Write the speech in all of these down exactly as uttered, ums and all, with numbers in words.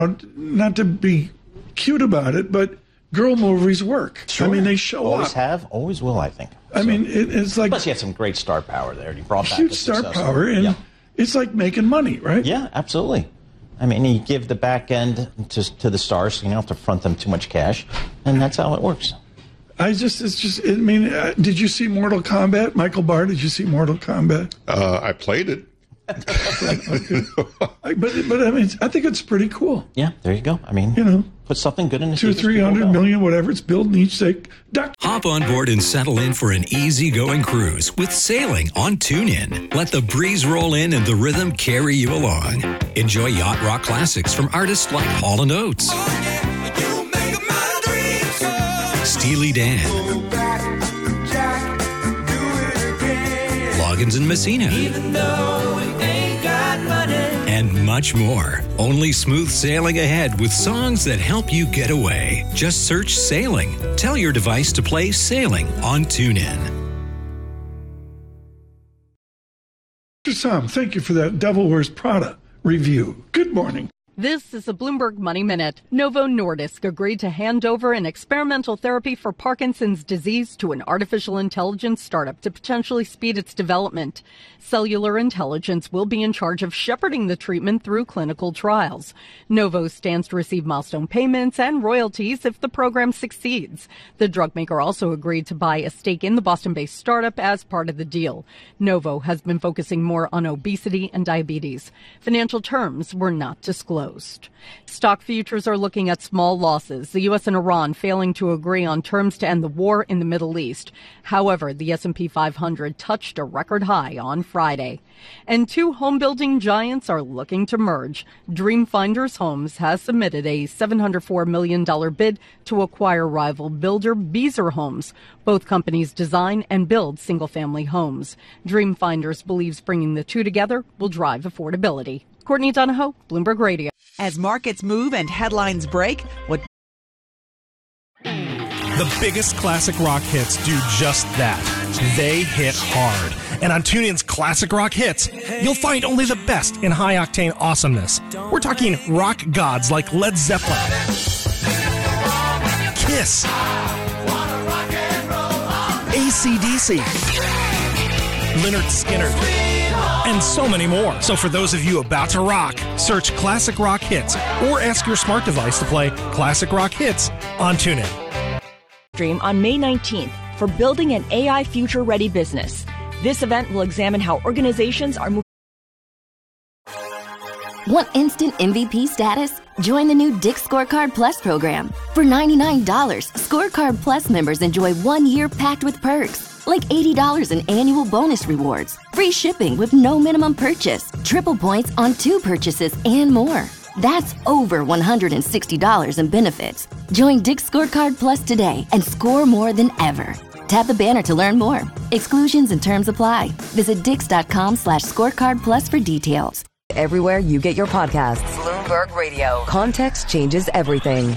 not to be cute about it, but girl movies work. Sure. I mean, they show always up. Always have, always will, I think. I so. mean, it, it's like... Plus, you had some great star power there. You brought back huge star successful. power, and yeah. it's like making money, right? Yeah, absolutely. I mean, you give the back end to, to the stars, so you don't have to front them too much cash, and that's how it works. I just, it's just, I mean, uh, did you see Mortal Kombat? Michael Barr, did you see Mortal Kombat? Uh, I played it. Okay. I, but, but I mean, I think it's pretty cool. Yeah, there you go. I mean, you know, put something good in the two, three hundred million, whatever it's building each day. Duck. Hop on board and settle in for an easy-going cruise with sailing on TuneIn. Let the breeze roll in and the rhythm carry you along. Enjoy yacht rock classics from artists like Hall and Oates, oh, yeah, you make my dreams so. Steely Dan, Jack, Loggins and Messina, even though we ain't got money, and much more. Only smooth sailing ahead with songs that help you get away. Just search Sailing. Tell your device to play Sailing on TuneIn. Mister Tom, thank you for that Devil Wears Prada review. Good morning. This is a Bloomberg Money Minute. Novo Nordisk agreed to hand over an experimental therapy for Parkinson's disease to an artificial intelligence startup to potentially speed its development. Cellular Intelligence will be in charge of shepherding the treatment through clinical trials. Novo stands to receive milestone payments and royalties if the program succeeds. The drug maker also agreed to buy a stake in the Boston-based startup as part of the deal. Novo has been focusing more on obesity and diabetes. Financial terms were not disclosed. Stock futures are looking at small losses, the U S and Iran failing to agree on terms to end the war in the Middle East. However, the S and P five hundred touched a record high on Friday. And two home-building giants are looking to merge. Dream Finders Homes has submitted a seven hundred four million dollars bid to acquire rival builder Beazer Homes. Both companies design and build single-family homes. Dream Finders believes bringing the two together will drive affordability. Courtney Donahoe, Bloomberg Radio. As markets move and headlines break, what the biggest classic rock hits do just that. They hit hard. And on TuneIn's Classic Rock Hits, you'll find only the best in high-octane awesomeness. We're talking rock gods like Led Zeppelin, Kiss, A C D C, Lynyrd Skynyrd, and so many more. So for those of you about to rock, search Classic Rock Hits or ask your smart device to play Classic Rock Hits on TuneIn. Stream on May nineteenth for Building an A I Future-Ready Business. This event will examine how organizations are moving. Want instant M V P status? Join the new Dick's Scorecard Plus program. For ninety-nine dollars, Scorecard Plus members enjoy one year packed with perks, like eighty dollars in annual bonus rewards, free shipping with no minimum purchase, triple points on two purchases, and more. That's over one hundred sixty dollars in benefits. Join Dick's Scorecard Plus today and score more than ever. Tap the banner to learn more. Exclusions and terms apply. Visit dix.com slash scorecard plus for details. Everywhere you get your podcasts. Bloomberg Radio. Context changes everything.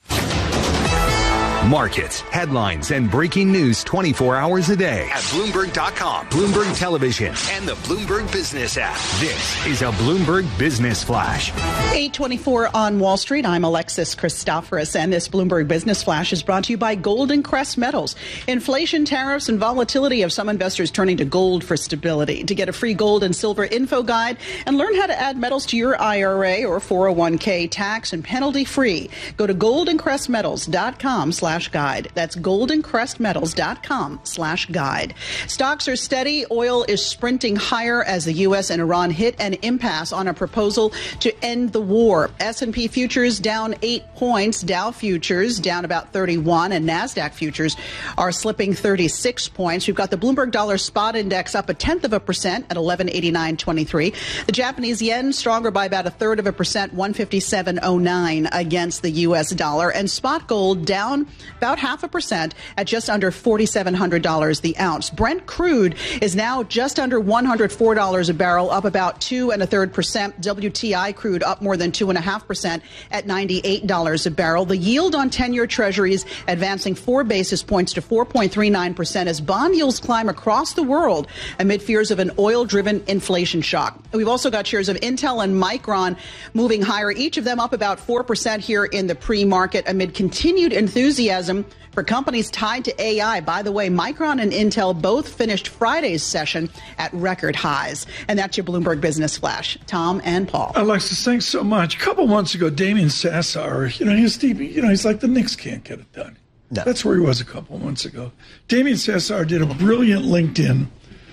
Markets, headlines, and breaking news twenty-four hours a day at Bloomberg dot com, Bloomberg Television, and the Bloomberg Business app. This is a Bloomberg Business Flash. eight twenty-four on Wall Street. I'm Alexis Christoforous, and this Bloomberg Business Flash is brought to you by Golden Crest Metals. Inflation, tariffs, and volatility have some investors turning to gold for stability. To get a free gold and silver info guide and learn how to add metals to your I R A or four oh one k tax and penalty free, go to golden crest metals dot com slash guide. That's golden crest metals dot com slash guide. Stocks are steady. Oil is sprinting higher as the U S and Iran hit an impasse on a proposal to end the war. S and P futures down eight points. Dow futures down about thirty-one, and NASDAQ futures are slipping thirty-six points. We've got the Bloomberg Dollar Spot Index up a tenth of a percent at eleven eighty-nine twenty-three. The Japanese yen stronger by about a third of a percent, one fifty-seven oh nine against the U S dollar. And spot gold down about half a percent at just under forty-seven hundred dollars the ounce. Brent crude is now just under one hundred four dollars a barrel, up about two and a third percent. W T I crude up more than two and a half percent at ninety-eight dollars a barrel. The yield on ten-year treasuries advancing four basis points to four point three nine percent as bond yields climb across the world amid fears of an oil-driven inflation shock. We've also got shares of Intel and Micron moving higher, each of them up about four percent here in the pre-market amid continued enthusiasm for companies tied to A I. By the way, Micron and Intel both finished Friday's session at record highs. And that's your Bloomberg Business Flash. Tom and Paul. Alexis, thanks so much. A couple months ago, Damien Sassar, you know, he's you know, he's like, the Knicks can't get it done. No. That's where he was a couple months ago. Damien Sassar did a brilliant LinkedIn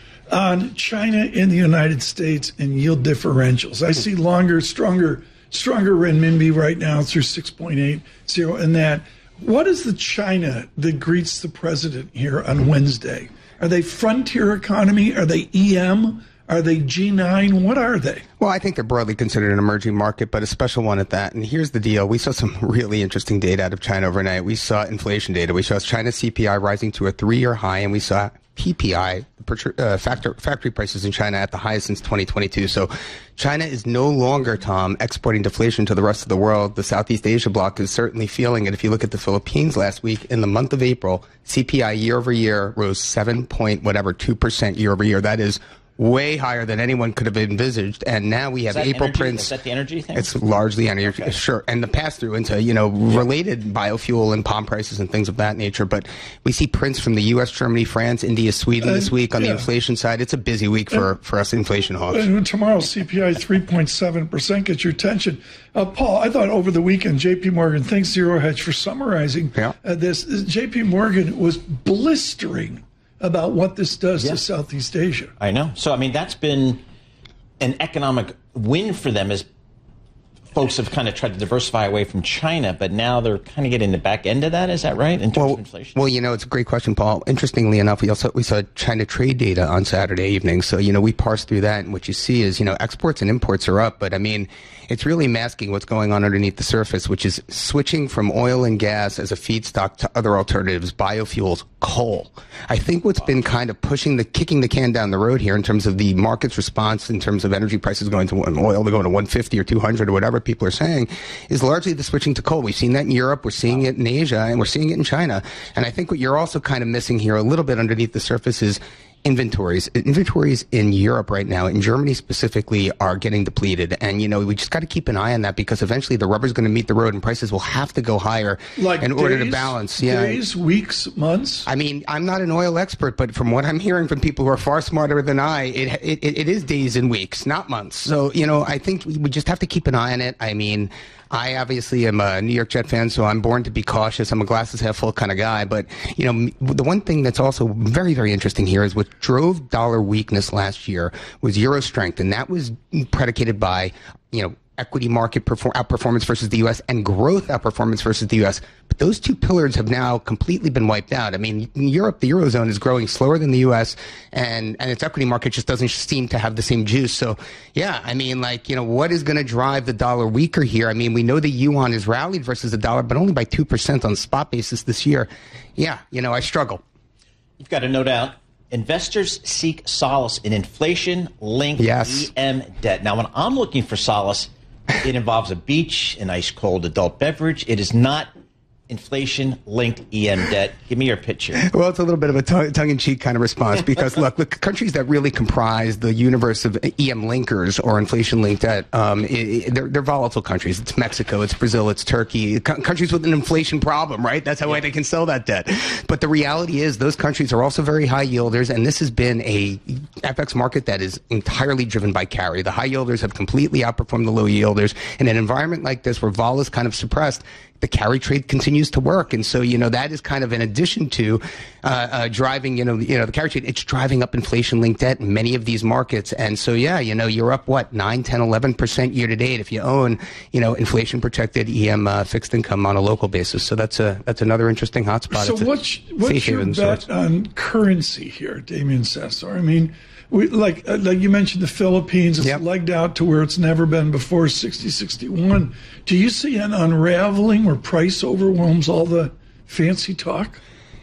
on China and the United States and yield differentials. I see longer, stronger, stronger renminbi right now through six point eight zero and that. What is the China that greets the president here on Wednesday? Are they frontier economy? Are they E M? Are they G nine? What are they? Well, I think they're broadly considered an emerging market, but a special one at that. And here's the deal. We saw some really interesting data out of China overnight. We saw inflation data. We saw China's C P I rising to a three-year high, and we saw P P I, uh, factor, factory prices in China at the highest since twenty twenty-two. So China is no longer, Tom, exporting deflation to the rest of the world. The Southeast Asia bloc is certainly feeling it. If you look at the Philippines last week, in the month of April, C P I year over year rose seven point whatever, two percent year over year. That is way higher than anyone could have envisaged. And now we have April energy? prints. Is that the energy thing? It's largely energy, okay. Sure. And the pass through into, you know, related biofuel and palm prices and things of that nature. But we see prints from the U S, Germany, France, India, Sweden uh, this week on yeah. the inflation side. It's a busy week for, and, for us inflation hawks. And tomorrow, C P I three point seven percent gets your attention. Uh, Paul, I thought over the weekend, J P Morgan, thanks Zero Hedge for summarizing yeah. uh, this. J P Morgan was blistering about what this does yeah. to Southeast Asia. I know. So, I mean, that's been an economic win for them as folks have kind of tried to diversify away from China, but now they're kind of getting the back end of that. Is that right, in terms well, of inflation? Well, you know, it's a great question, Paul. Interestingly enough, we also we saw China trade data on Saturday evening. So, you know, we parsed through that, and what you see is, you know, exports and imports are up, but I mean, it's really masking what's going on underneath the surface, which is switching from oil and gas as a feedstock to other alternatives, biofuels, coal. I think what's wow. been kind of pushing the, kicking the can down the road here in terms of the market's response in terms of energy prices going to oil, they're going to one fifty or two hundred or whatever people are saying, is largely the switching to coal. We've seen that in Europe, we're seeing wow. it in Asia, and we're seeing it in China. And I think what you're also kind of missing here a little bit underneath the surface is inventories. Inventories in Europe right now, in Germany specifically, are getting depleted. And, you know, we just got to keep an eye on that because eventually the rubber's going to meet the road and prices will have to go higher like in days, order to balance. Yeah. Days, weeks, months? I mean, I'm not an oil expert, but from what I'm hearing from people who are far smarter than I, it, it, it is days and weeks, not months. So, you know, I think we just have to keep an eye on it. I mean, I obviously am a New York Jet fan, so I'm born to be cautious. I'm a glasses half full kind of guy. But, you know, the one thing that's also very, very interesting here is what drove dollar weakness last year was euro strength. And that was predicated by, you know, equity market perform- outperformance versus the U S and growth outperformance versus the U S. But those two pillars have now completely been wiped out. I mean, in Europe, the Eurozone is growing slower than the U S, and, and its equity market just doesn't seem to have the same juice. So, yeah, I mean, like, you know, what is going to drive the dollar weaker here? I mean, we know the yuan has rallied versus the dollar, but only by two percent on spot basis this year. Yeah, you know, I struggle. You've got to no doubt. Investors seek solace in inflation-linked yes. E M debt. Now, when I'm looking for solace, it involves a beach, an ice-cold adult beverage. It is not inflation-linked E M debt. Give me your pitch here. Well, it's a little bit of a tongue-in-cheek kind of response because, look, the countries that really comprise the universe of E M linkers or inflation-linked debt, um, it, they're, they're volatile countries. It's Mexico, it's Brazil, it's Turkey, co- countries with an inflation problem, right? That's how yeah. way they can sell that debt. But the reality is those countries are also very high yielders, and this has been a F X market that is entirely driven by carry. The high yielders have completely outperformed the low yielders. In an environment like this where vol is kind of suppressed, the carry trade continues to work. And so, you know, that is kind of in addition to uh, uh, driving, you know, you know, the carry trade, it's driving up inflation-linked debt in many of these markets. And so, yeah, you know, you're up, what, nine, ten, eleven percent year to date if you own, you know, inflation-protected E M uh, fixed income on a local basis. So that's a that's another interesting hotspot. So what's, what's your bet on currency here, Damien Sassar? I mean, we, like uh, like you mentioned, the Philippines, it's yep. legged out to where it's never been before, sixty, sixty-one. Do you see an unraveling where price overwhelms all the fancy talk?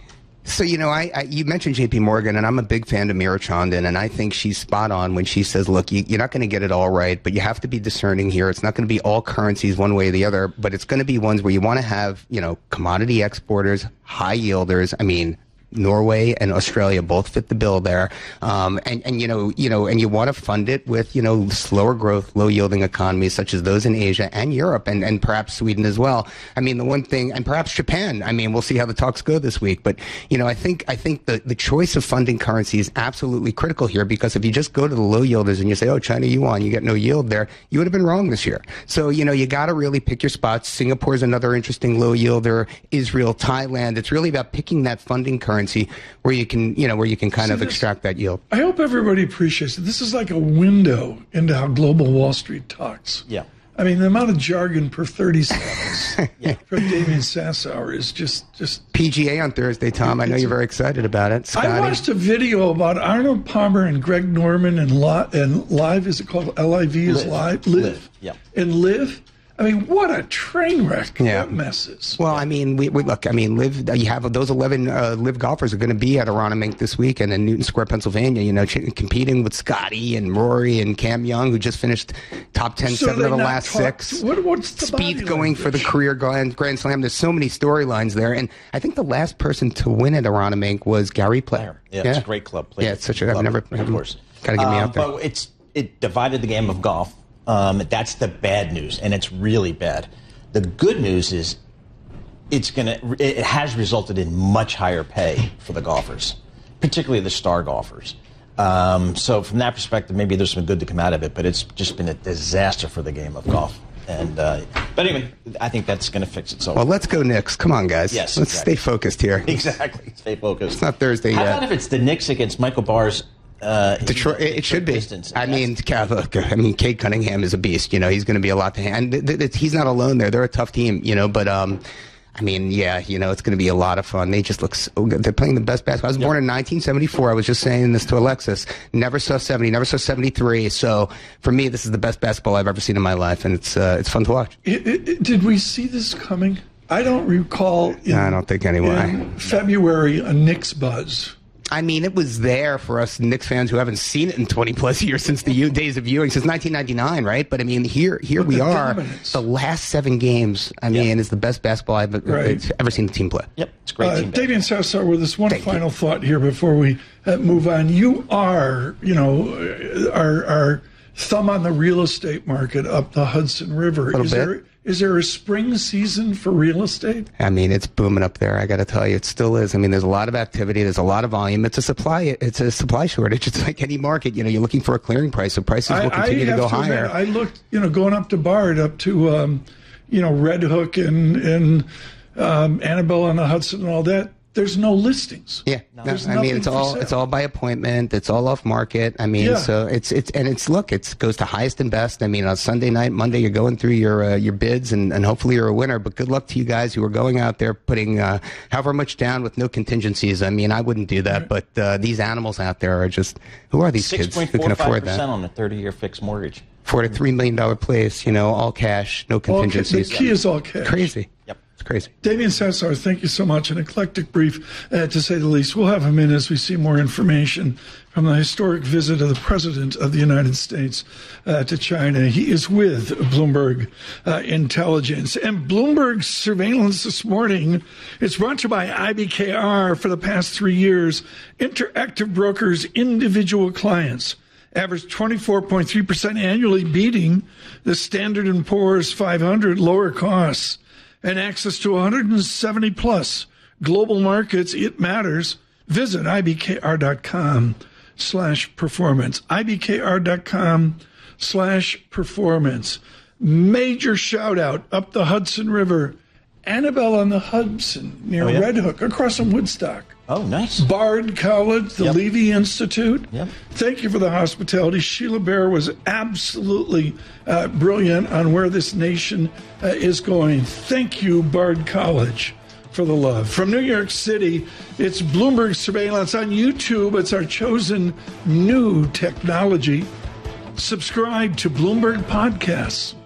So, you know, I, I you mentioned J P Morgan, and I'm a big fan of Mira Chandon, and I think she's spot on when she says, look, you, you're not going to get it all right, but you have to be discerning here. It's not going to be all currencies one way or the other, but it's going to be ones where you want to have, you know, commodity exporters, high yielders. I mean, Norway and Australia both fit the bill there, um, and and you know you know and you want to fund it with you know slower growth, low yielding economies such as those in Asia and Europe, and and perhaps Sweden as well. I mean, the one thing, and perhaps Japan. I mean, we'll see how the talks go this week, but you know, I think I think the the choice of funding currency is absolutely critical here, because if you just go to the low yielders and you say, oh, China yuan, you get no yield there, you would have been wrong this year. So you know, you got to really pick your spots. Singapore is another interesting low yielder. Israel, Thailand. It's really about picking that funding currency. Where you can, you know, where you can kind See, of this, extract that yield. I hope everybody appreciates it. This is like a window into how global Wall Street talks. Yeah. I mean, the amount of jargon per thirty seconds yeah. from Damien Sassower is just, just... P G A on Thursday, Tom. I know you're very excited about it. Scotty. I watched a video about Arnold Palmer and Greg Norman and, Li- and Live, is it called L I V is Live? Live. Live. Yeah. And Live. I mean, what a train wreck yeah. that mess is. Well, I mean, we, we look. I mean, live. You have those eleven uh, live golfers are going to be at Aronimink this weekend in Newton Square, Pennsylvania. You know, ch- competing with Scotty and Rory and Cam Young, who just finished top ten, so seven of the last talk, six. What, what's the Speed going for the career grand, grand Slam. There's so many storylines there, and I think the last person to win at Aronimink was Gary Player. Yeah, yeah, it's a great club. Player. Yeah, it's such a. I've never. Of course, got to get me um, out there. But it's it divided the game of golf. Um, that's the bad news, and it's really bad. The good news is it's gonna. It has resulted in much higher pay for the golfers, particularly the star golfers. Um, so from that perspective, maybe there's some good to come out of it, but it's just been a disaster for the game of golf. And uh, but anyway, I think that's going to fix itself. Well, let's go Knicks. Come on, guys. Yes, let's exactly. stay focused here. Exactly, stay focused. It's not Thursday How yet. How about if it's the Knicks against Michael Barr's? Uh, Detroit, it, it should be. Distance. I mean, look, I mean, Cade Cunningham is a beast. You know, he's going to be a lot to hand. Th- th- he's not alone there. They're a tough team, you know, but, um, I mean, yeah, you know, it's going to be a lot of fun. They just look so good. They're playing the best basketball. I was yep. born in nineteen seventy-four. I was just saying this to Alexis. Never saw seventy, never saw seventy-three. So for me, this is the best basketball I've ever seen in my life, and it's uh, it's fun to watch. It, it, did we see this coming? I don't recall. In, no, I don't think anyone. In February, a Knicks buzz. I mean, it was there for us Knicks fans who haven't seen it in twenty plus years since the u- days of viewing, since nineteen ninety-nine, right? But I mean, here here we are. Dominance. The last seven games, I mean, yep. is the best basketball I've right. ever seen the team play. Yep, it's a great uh, team. Damien Sassower, with this one Thank final you. thought here before we uh, move on. You are, you know, our, our thumb on the real estate market up the Hudson River. A is bit. there Is there a spring season for real estate? I mean, it's booming up there. I got to tell you, it still is. I mean, there's a lot of activity. There's a lot of volume. It's a supply. It's a supply shortage. It's like any market. You know, you're looking for a clearing price, so prices will continue I to go to higher. Admit, I looked, you know, going up to Bard, up to, um, you know, Red Hook and and um, Annabelle on the Hudson and all that. There's no listings. Yeah, no, I mean, it's all it's all by appointment. It's all off market. I mean, yeah. so it's it's and it's look, it goes to highest and best. I mean, on Sunday night, Monday, you're going through your uh, your bids, and, and hopefully you're a winner. But good luck to you guys who are going out there putting uh, however much down with no contingencies. I mean, I wouldn't do that, but uh, these animals out there are just who are these kids who can afford that? on a thirty-year fixed mortgage. For a three million dollar place, you know, all cash, no contingencies. The key is all cash. Crazy. Yep. It's crazy. Damien Sassower, thank you so much. An eclectic brief, uh, to say the least. We'll have him in as we see more information from the historic visit of the President of the United States uh, to China. He is with Bloomberg uh, Intelligence. And Bloomberg Surveillance this morning, it's brought to you by I B K R. For the past three years, Interactive Brokers' individual clients averaged twenty-four point three percent annually, beating the Standard and Poor's five hundred, lower costs, and access to one hundred seventy plus global markets. It matters. Visit ibkr.com slash performance. ibkr.com slash performance. Major shout out up the Hudson River. Annabelle on the Hudson near oh, yeah? Red Hook, across from Woodstock. Oh, nice. Bard College, the Yep. Levy Institute. Yep. Thank you for the hospitality. Sheila Bear was absolutely uh, brilliant on where this nation uh, is going. Thank you, Bard College, for the love. From New York City, it's Bloomberg Surveillance on YouTube. It's our chosen new technology. Subscribe to Bloomberg Podcasts.